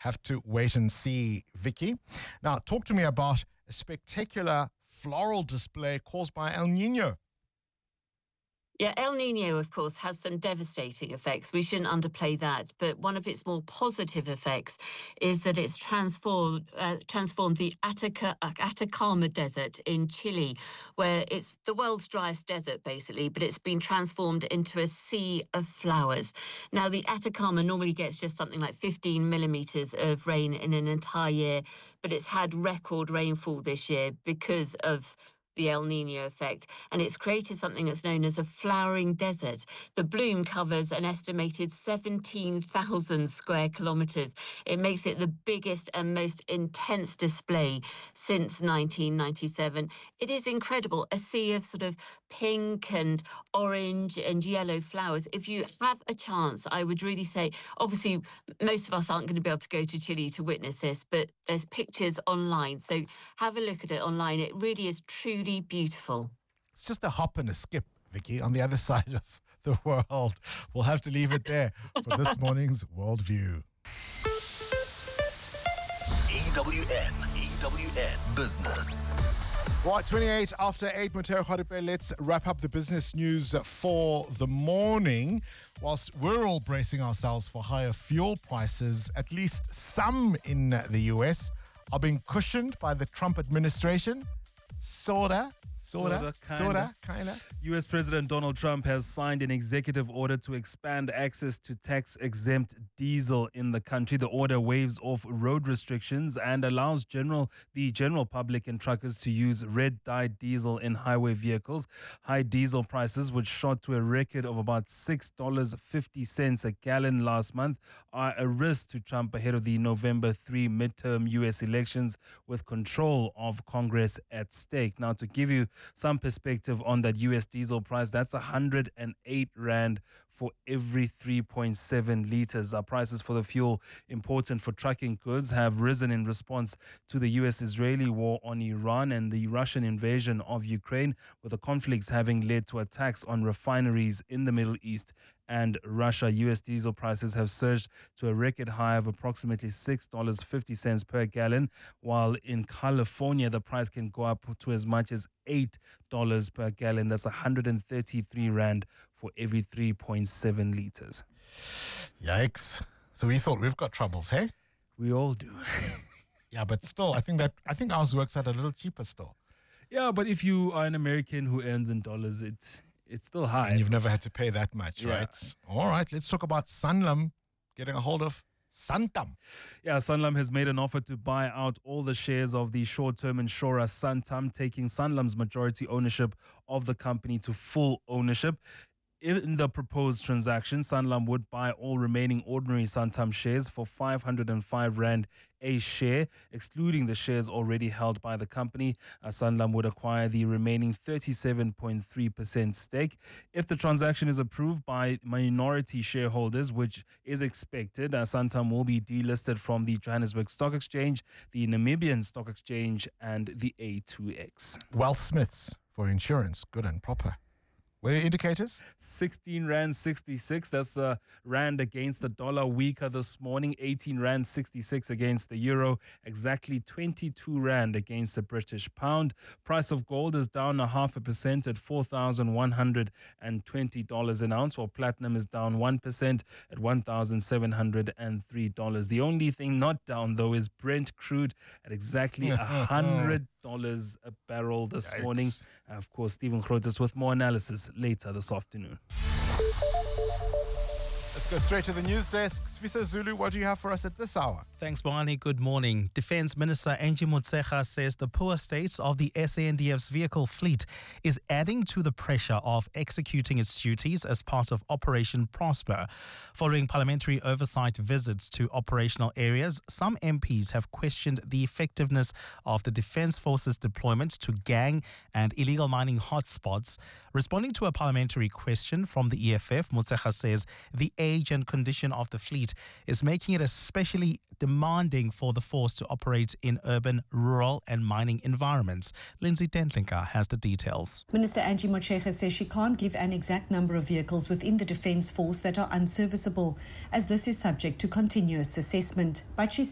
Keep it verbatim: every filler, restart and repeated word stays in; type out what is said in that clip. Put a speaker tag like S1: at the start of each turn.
S1: have to wait and see, Vicky. Now, talk to me about a spectacular floral display caused by El Nino.
S2: Yeah, El Nino, of course, has some devastating effects. We shouldn't underplay that. But one of its more positive effects is that it's transformed uh, transformed the Atacama, Atacama Desert in Chile, where it's the world's driest desert, basically, but it's been transformed into a sea of flowers. Now, the Atacama normally gets just something like fifteen millimetres of rain in an entire year, but it's had record rainfall this year because of the El Nino effect, and it's created something that's known as a flowering desert. The bloom covers an estimated seventeen thousand square kilometres. It makes it the biggest and most intense display since nineteen ninety-seven. It is incredible, a sea of sort of pink and orange and yellow flowers. If you have a chance, I would really say, obviously, most of us aren't going to be able to go to Chile to witness this, but there's pictures online, so have a look at it online. It really is truly beautiful.
S1: It's just a hop and a skip, Vicky, on the other side of the world. We'll have to leave it there for this morning's Worldview.
S3: E W N, E W N Business.
S1: Right, twenty-eight after eight, Muteo Kharipe. Let's wrap up the business news for the morning. Whilst we're all bracing ourselves for higher fuel prices, at least some in the U S are being cushioned by the Trump administration. Sorta. Sorta, sorta, kind of.
S4: U S President Donald Trump has signed an executive order to expand access to tax-exempt diesel in the country. The order waives off road restrictions and allows general the general public and truckers to use red-dyed diesel in highway vehicles. High diesel prices, which shot to a record of about six dollars and fifty cents a gallon last month, are a risk to Trump ahead of the November third midterm U S elections, with control of Congress at stake. Now, to give you some perspective on that U S diesel price, that's one hundred eight rand for every three point seven litres. Our prices for the fuel important for trucking goods have risen in response to the U S-Israeli war on Iran and the Russian invasion of Ukraine, with the conflicts having led to attacks on refineries in the Middle East and Russia. U S diesel prices have surged to a record high of approximately six dollars and fifty cents per gallon, while in California the price can go up to as much as eight dollars per gallon. That's one hundred thirty-three rand for every three point seven litres.
S1: Yikes. So we thought we've got troubles, hey?
S4: We all do.
S1: Yeah, but still, I think that I think ours works out a little cheaper still.
S4: Yeah, but if you are an American who earns in dollars, it's it's still high.
S1: And you've never had to pay that much,
S4: Yeah.
S1: right? All right, let's talk about Sanlam getting a hold of Santam.
S4: Yeah, Sanlam has made an offer to buy out all the shares of the short-term insurer Santam, taking Sanlam's majority ownership of the company to full ownership. In the proposed transaction, Sanlam would buy all remaining ordinary Santam shares for five hundred five rand a share, excluding the shares already held by the company. Uh, Sanlam would acquire the remaining thirty-seven point three percent stake. If the transaction is approved by minority shareholders, which is expected, uh, Santam will be delisted from the Johannesburg Stock Exchange, the Namibian Stock Exchange, and the A two X.
S1: Wealth Smiths for insurance, good and proper. Were your indicators?
S4: sixteen rand sixty-six. That's a rand against the dollar, weaker this morning. eighteen rand sixty-six against the euro. Exactly twenty-two rand against the British pound. Price of gold is down a half a percent at four thousand one hundred twenty dollars an ounce, while platinum is down one percent at one thousand seven hundred three dollars. The only thing not down, though, is Brent crude at exactly one hundred dollars a barrel this
S1: Yikes.
S4: morning. Uh, of course, Stephen Grotes with more analysis later this afternoon.
S1: Let's go straight to the news desk. Sfisa Zulu, what do you have for us at this hour?
S5: Thanks, Barney. Good morning. Defence Minister Angie Motshekga says the poor state of the S A N D F's vehicle fleet is adding to the pressure of executing its duties as part of Operation Prosper. Following parliamentary oversight visits to operational areas, some M Ps have questioned the effectiveness of the Defence Force's deployment to gang and illegal mining hotspots. Responding to a parliamentary question from the E F F, Motshekga says the age and condition of the fleet is making it especially demanding for the force to operate in urban, rural and mining environments. Lindsay Tentlinka has the details.
S6: Minister Angie Motshekga says she can't give an exact number of vehicles within the Defence Force that are unserviceable, as this is subject to continuous assessment. But she